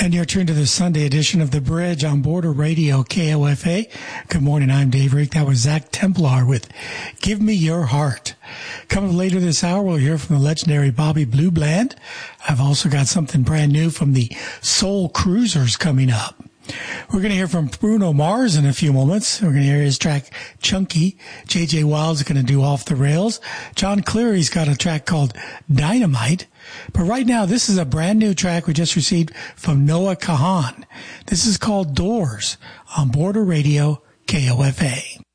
And you're tuned to the Sunday edition of The Bridge on Border Radio KOFA. Good morning, I'm Dave Reek. That was Zach Templar with Give Me Your Heart. Coming later this hour, we'll hear from the legendary Bobby Blue Bland. I've also got something brand new from the Soul Cruisers coming up. We're going to hear from Bruno Mars in a few moments. We're going to hear his track Chunky. J.J. Wild's going to do Off the Rails. John Cleary's got a track called Dynamite. But right now, this is a brand new track we just received from Noah Kahan. This is called Doors on Border Radio KOFA.